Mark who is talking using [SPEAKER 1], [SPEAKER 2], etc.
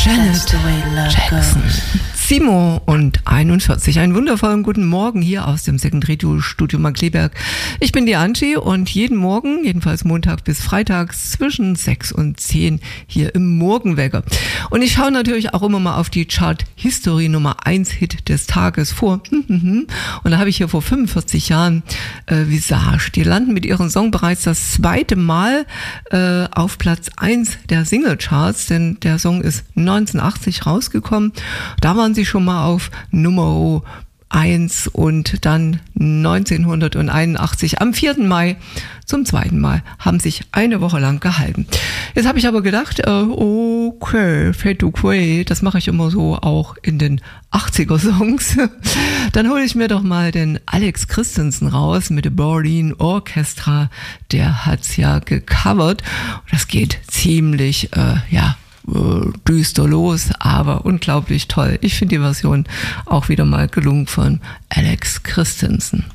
[SPEAKER 1] Janet Jackson. 7:41. Einen wundervollen guten Morgen hier aus dem Second Radio Studio Markkleeberg. Ich bin die Angie und jeden Morgen, jedenfalls Montag bis Freitags zwischen 6 und 10 hier im Morgenwecker. Und ich schaue natürlich auch immer mal auf die Chart-History Nummer 1 Hit des Tages vor. Und da habe ich hier vor 45 Jahren Visage. Die landen mit ihrem Song bereits das zweite Mal auf Platz 1 der Singlecharts, denn der Song ist 1980 rausgekommen. Da waren sie schon mal auf Nummer 1 und dann 1981 am 4. Mai zum zweiten Mal haben sich eine Woche lang gehalten. Jetzt habe ich aber gedacht, okay, Fade to Grey, das mache ich immer so auch in den 80er Songs. Dann hole ich mir doch mal den Alex Christensen raus mit dem Berlin Orchestra. Der hat's ja gecovert. Das geht ziemlich, düster los, aber unglaublich toll. Ich finde die Version auch wieder mal gelungen von Alex Christensen.